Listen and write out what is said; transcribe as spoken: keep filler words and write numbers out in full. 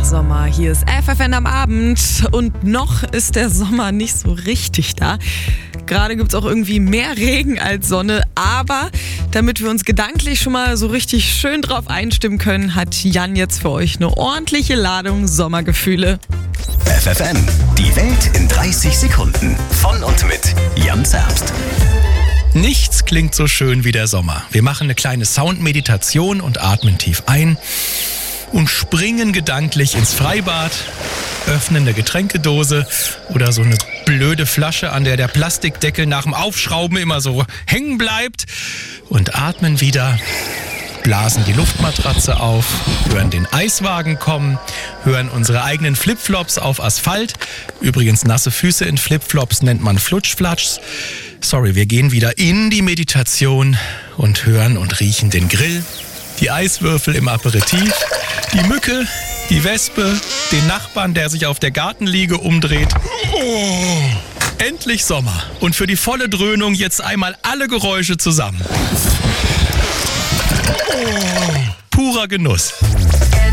Sommer. Hier ist F F N am Abend und noch ist der Sommer nicht so richtig da. Gerade gibt es auch irgendwie mehr Regen als Sonne, aber damit wir uns gedanklich schon mal so richtig schön drauf einstimmen können, hat Jan jetzt für euch eine ordentliche Ladung Sommergefühle. F F N, die Welt in dreißig Sekunden. Von und mit Jan Zerbst. Nichts klingt so schön wie der Sommer. Wir machen eine kleine Soundmeditation und atmen tief ein und springen gedanklich ins Freibad, öffnen eine Getränkedose oder so eine blöde Flasche, an der der Plastikdeckel nach dem Aufschrauben immer so hängen bleibt und atmen wieder, blasen die Luftmatratze auf, hören den Eiswagen kommen, hören unsere eigenen Flipflops auf Asphalt. Übrigens, nasse Füße in Flipflops nennt man Flutschflatschs. Sorry, wir gehen wieder in die Meditation und hören und riechen den Grill, die Eiswürfel im Aperitif, die Mücke, die Wespe, den Nachbarn, der sich auf der Gartenliege umdreht. Oh, endlich Sommer. Und für die volle Dröhnung jetzt einmal alle Geräusche zusammen. Oh, purer Genuss.